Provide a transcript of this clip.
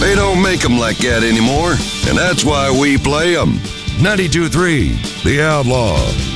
They don't make them like that anymore, and that's why we play them. 92.3 The Outlaw.